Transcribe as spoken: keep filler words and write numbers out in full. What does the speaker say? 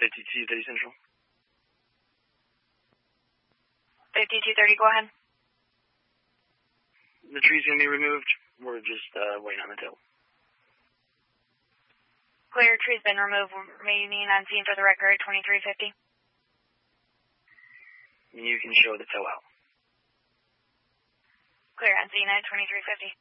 fifty-two thirty Central. fifty-two thirty, go ahead. The tree's going to be removed. We're just uh, waiting on the tow. Clear, tree's been removed. Remaining on scene for the record, twenty-three fifty. You can show the tow out. Clear on scene at twenty-three fifty.